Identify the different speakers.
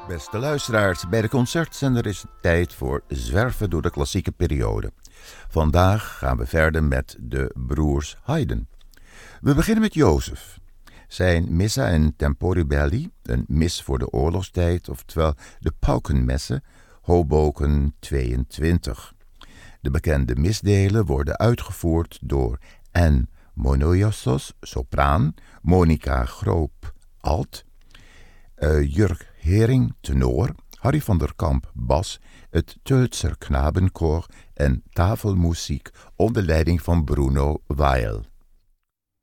Speaker 1: Beste luisteraars, bij de concertzender is het tijd voor zwerven door de klassieke periode. Vandaag gaan we verder met de broers Haydn. We beginnen met Jozef. Zijn Missa in Tempore Belli, een mis voor de oorlogstijd, oftewel de Paukenmesse, Hoboken 22. De bekende misdelen worden uitgevoerd door Anne Monoiossos, sopraan, Monica Groop, alt, Jurk Hering, tenor, Harry van der Kamp, bas, het Tölzer Knabenkoor en tafelmuziek onder leiding van Bruno Weil.